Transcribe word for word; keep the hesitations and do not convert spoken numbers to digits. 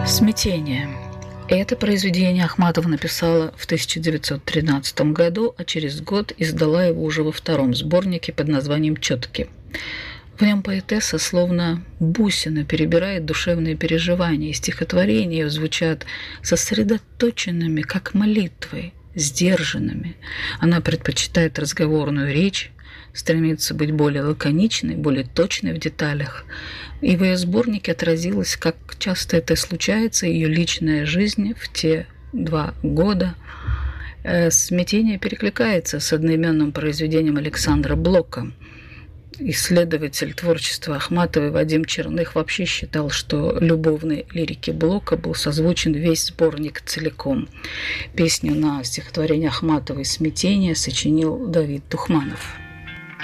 «Смятение». Это произведение Ахматова написала в тысяча девятьсот тринадцатом году, а через год издала его уже во втором сборнике под названием «Чётки». В нем поэтесса словно бусина перебирает душевные переживания, и стихотворения ее звучат сосредоточенными, как молитвы, сдержанными. Она предпочитает разговорную речь, стремится быть более лаконичной, более точной в деталях. И в ее сборнике отразилось, как часто это случается, ее личная жизнь в те два года. «Смятение» перекликается с одноименным произведением Александра Блока. Исследователь творчества Ахматовой Вадим Черных вообще считал, что любовной лирике Блока был созвучен весь сборник целиком. Песню на стихотворение Ахматовой «Смятение» сочинил Давид Тухманов.